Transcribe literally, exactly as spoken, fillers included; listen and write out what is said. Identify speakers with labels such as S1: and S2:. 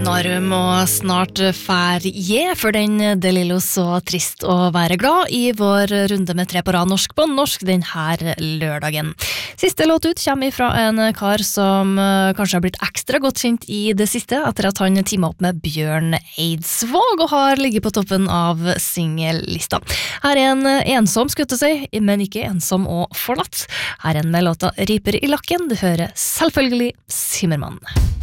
S1: Narum og snart ferie for den De Lillo så trist å være glad i vår runde med tre på rad norsk på norsk den her lørdagen. Siste låt ut kommer fra en kar som kanskje har blitt ekstra godt kjent i det siste etter at han teamet opp med Bjørn Eidsvåg og har ligget på toppen av singellista. Her er en ensom skutte seg, men ikke ensom og forlatt. Her er en med låta Riper i lakken, du hører selvfølgelig Simmermann.